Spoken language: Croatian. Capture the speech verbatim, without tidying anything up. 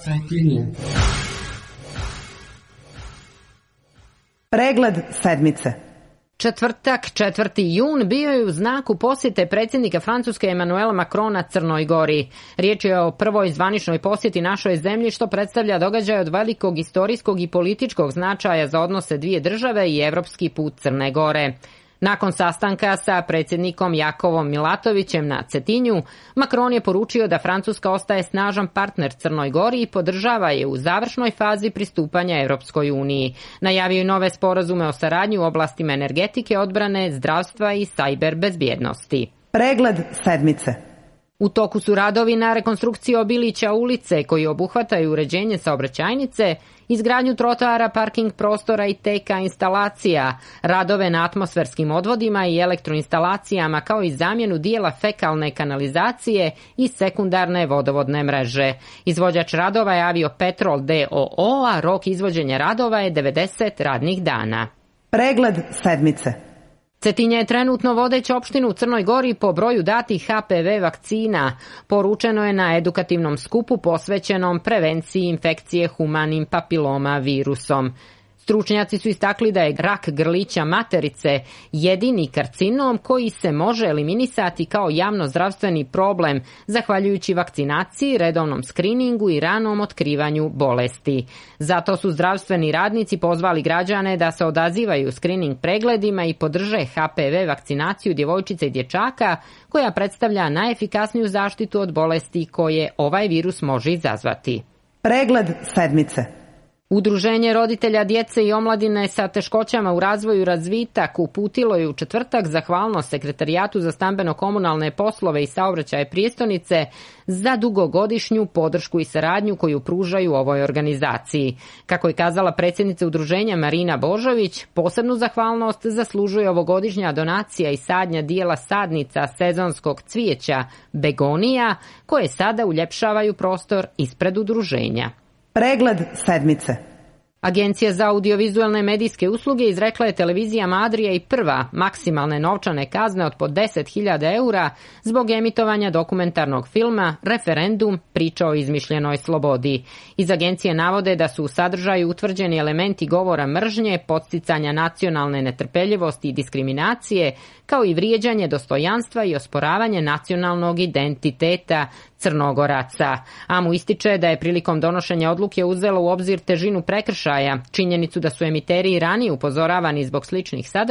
Pregled sedmice. Četvrtak, četvrti jun, bio je u znaku posjete predsjednika Francuske Emmanuela Macrona Crnoj Gori. Riječ je o prvoj zvaničnoj posjeti našoj zemlji, što predstavlja događaj od velikog istorijskog i političkog značaja za odnose dvije države i evropski put Crne Gore. Nakon sastanka sa predsjednikom Jakovom Milatovićem na Cetinju, Macron je poručio da Francuska ostaje snažan partner Crnoj Gori i podržava je u završnoj fazi pristupanja Europskoj uniji. Najavio je nove sporazume o saradnji u oblastima energetike, odbrane, zdravstva i sajber bezbjednosti. Pregled sedmice. U toku su radovi na rekonstrukciji obilića ulice koji obuhvataju uređenje saobraćajnice, izgradnju trotoara, parking prostora i T K instalacija, radove na atmosferskim odvodima i elektroinstalacijama, kao i zamjenu dijela fekalne kanalizacije i sekundarne vodovodne mreže. Izvođač radova je Aviopetrol d o o, a rok izvođenja radova je devedeset radnih dana. Pregled sedmice. Cetinje je trenutno vodeća opština u Crnoj Gori po broju datih H P V vakcina. Poručeno je na edukativnom skupu posvećenom prevenciji infekcije humanim papiloma virusom. Stručnjaci su istakli da je rak grlića materice jedini karcinom koji se može eliminisati kao javnozdravstveni problem zahvaljujući vakcinaciji, redovnom skriningu i ranom otkrivanju bolesti. Zato su zdravstveni radnici pozvali građane da se odazivaju skrining pregledima i podrže H P V vakcinaciju djevojčica i dječaka, koja predstavlja najefikasniju zaštitu od bolesti koje ovaj virus može izazvati. Pregled sedmice. Udruženje roditelja djece i omladine sa teškoćama u razvoju i razvitak uputilo je u četvrtak zahvalnost Sekretarijatu za stambeno-komunalne poslove i saobraćaje prijestolnice za dugogodišnju podršku i saradnju koju pružaju ovoj organizaciji. Kako je kazala predsjednica udruženja Marina Božović, posebnu zahvalnost zaslužuje ovogodišnja donacija i sadnja dijela sadnica sezonskog cvijeća begonija, koje sada uljepšavaju prostor ispred udruženja. Pregled sedmice. Agencija za audiovizualne medijske usluge izrekla je televizijama Adria i Prva maksimalne novčane kazne od po deset hiljada eura zbog emitovanja dokumentarnog filma Referendum, priča o izmišljenoj slobodi. Iz agencije navode da su u sadržaju utvrđeni elementi govora mržnje, podsticanja nacionalne netrpeljivosti i diskriminacije, kao i vrijeđanje dostojanstva i osporavanje nacionalnog identiteta Crnogoraca. Amu ističe da je prilikom donošenja odluke uzelo u obzir težinu prekršaja, činjenicu da su emiteri i ranije upozoravani zbog sličnih sadržaja,